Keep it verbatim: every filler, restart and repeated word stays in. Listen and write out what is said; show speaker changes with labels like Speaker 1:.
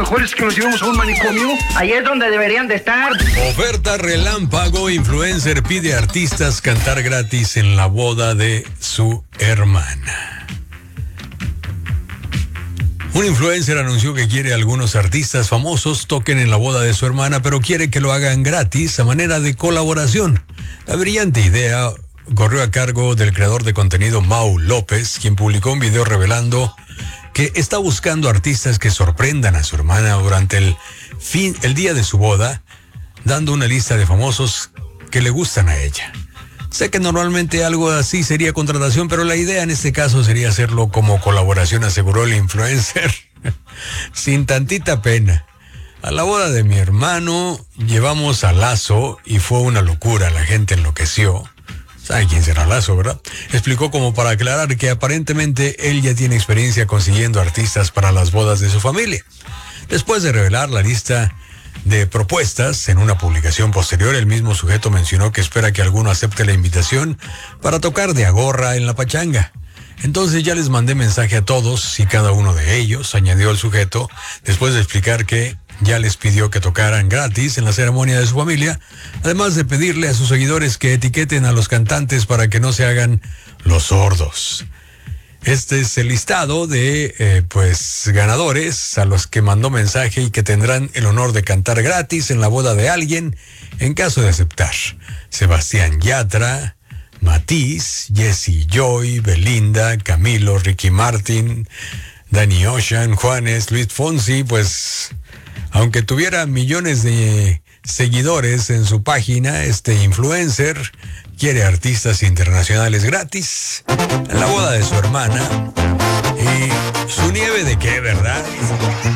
Speaker 1: mejor es que nos llevemos a un manicomio.
Speaker 2: Ahí es donde deberían de estar.
Speaker 3: Oferta relámpago. Influencer pide a artistas cantar gratis en la boda de su hermana. Un influencer anunció que quiere a algunos artistas famosos toquen en la boda de su hermana, pero quiere que lo hagan gratis a manera de colaboración. La brillante idea corrió a cargo del creador de contenido Mau López, quien publicó un video revelando que está buscando artistas que sorprendan a su hermana durante el fin, el día de su boda, dando una lista de famosos que le gustan a ella. Sé que normalmente algo así sería contratación, pero la idea en este caso sería hacerlo como colaboración, aseguró el influencer, sin tantita pena. A la boda de mi hermano llevamos a Lazo y fue una locura, la gente enloqueció. ¿Sabe quién será Lazo, verdad? Explicó como para aclarar que aparentemente él ya tiene experiencia consiguiendo artistas para las bodas de su familia. Después de revelar la lista de propuestas en una publicación posterior, el mismo sujeto mencionó que espera que alguno acepte la invitación para tocar de agorra en la pachanga. Entonces ya les mandé mensaje a todos y cada uno de ellos, añadió el sujeto, después de explicar que ya les pidió que tocaran gratis en la ceremonia de su familia, además de pedirle a sus seguidores que etiqueten a los cantantes para que no se hagan los sordos. Este es el listado de eh, pues ganadores a los que mandó mensaje y que tendrán el honor de cantar gratis en la boda de alguien en caso de aceptar. Sebastián Yatra, Matiz, Jessie Joy, Belinda, Camilo, Ricky Martin, Danny Ocean, Juanes, Luis Fonsi. Pues aunque tuviera millones de seguidores en su página, este influencer quiere artistas internacionales gratis en la boda de su hermana. ¿Y su nieve de qué, verdad?